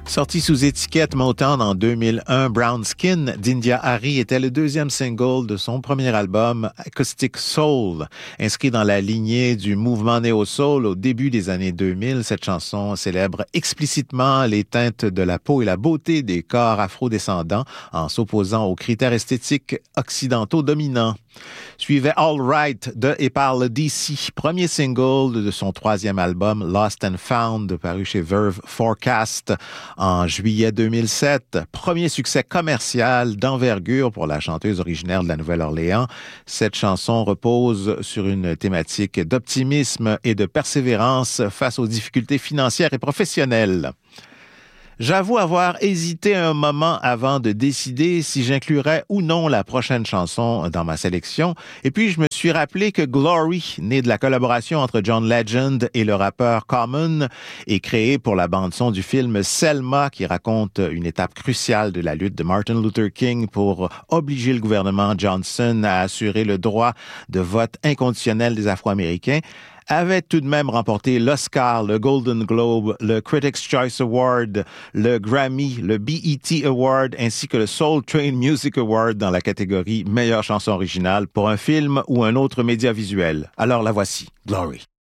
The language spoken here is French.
Sorti sous étiquette Motown en 2001, Brown Skin d'India Arie était le deuxième single de son premier album Acoustic Soul. Inscrit dans la lignée du mouvement néo-soul au début des années 2000, cette chanson célèbre explicitement les teintes de la peau et la beauté des corps afro-descendants en s'opposant aux critères esthétiques occidentaux dominants. Suivait All Right de et par le DC, premier single de son troisième album Lost and Found, paru chez Verve Forecast en juillet 2007. Premier succès commercial d'envergure pour la chanteuse originaire de la Nouvelle-Orléans. Cette chanson repose sur une thématique d'optimisme et de persévérance face aux difficultés financières et professionnelles. J'avoue avoir hésité un moment avant de décider si j'inclurais ou non la prochaine chanson dans ma sélection. Et puis, je me suis rappelé que Glory, né de la collaboration entre John Legend et le rappeur Common, est créé pour la bande-son du film Selma, qui raconte une étape cruciale de la lutte de Martin Luther King pour obliger le gouvernement Johnson à assurer le droit de vote inconditionnel des Afro-Américains, avait tout de même remporté l'Oscar, le Golden Globe, le Critics' Choice Award, le Grammy, le BET Award ainsi que le Soul Train Music Award dans la catégorie meilleure chanson originale pour un film ou un autre média visuel. Alors la voici, Glory.